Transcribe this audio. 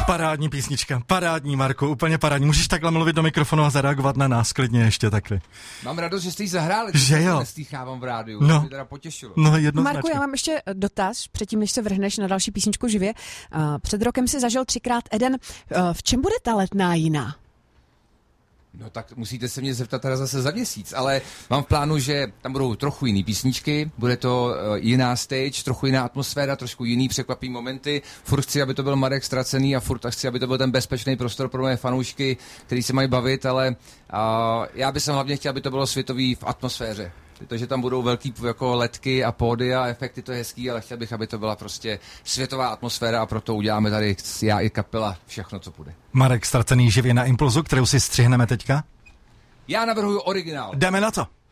Parádní písnička, parádní, Marku, úplně parádní. Můžeš takhle mluvit do mikrofonu a zareagovat na nás klidně ještě takhle. Mám radost, že jste jí zahráli, že jo. Neslýchávám v rádiu, no. to mě teda potěšilo. No, jednoznačně. Marku, já mám ještě dotaz, předtím, než se vrhneš na další písničku živě. Před rokem si zažil 3krát Eden. V čem bude ta Letná jiná? No tak musíte se mě zeptat teda zase za měsíc, ale mám v plánu, že tam budou trochu jiný písničky, bude to jiná stage, trochu jiná atmosféra, trošku jiný překvapivý momenty. Furt chci, aby to byl Marek Ztracený a furt chci, aby to byl ten bezpečný prostor pro moje fanoušky, který se mají bavit, ale já bych hlavně chtěl, aby to bylo světový v atmosféře. Protože tam budou velký jako ledky a pódy a efekty, to je hezký, ale chtěl bych, aby to byla prostě světová atmosféra a proto uděláme tady já i kapela všechno, co půjde. Marek Ztracený živě na Impulzu, kterou si střihneme teďka. Já navrhuju originál. Jdeme na to.